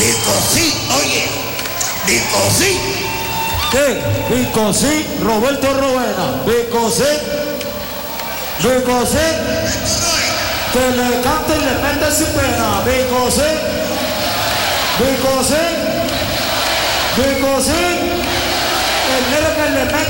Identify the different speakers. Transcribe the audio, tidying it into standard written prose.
Speaker 1: Vicosí, oye, Vicosí.
Speaker 2: ¿Qué? Vicosí, Roberto Rovena. Vicosí. Vicosí. Que le cante y le mete sin pena. Vicosí. Vicosí. Vicosí. El negro que le mete.